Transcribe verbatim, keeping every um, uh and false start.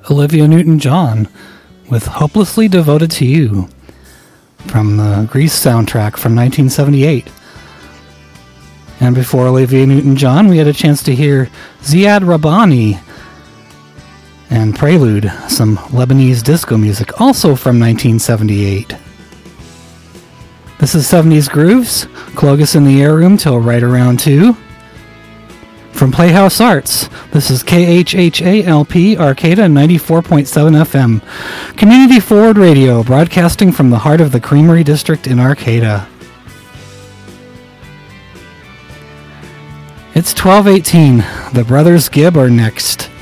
Olivia Newton-John with Hopelessly Devoted to You from the Grease soundtrack from nineteen seventy-eight. And before Olivia Newton-John, we had a chance to hear Ziad Rabbani and Prelude, some Lebanese disco music, also from nineteen seventy-eight. This is seventies Grooves, Clogus in the Air Room till right around two. From Playhouse Arts, this is K H H A L P Arcata ninety-four point seven F M, Community Forward Radio, broadcasting from the heart of the Creamery District in Arcata. It's twelve eighteen. The Brothers Gibb are next.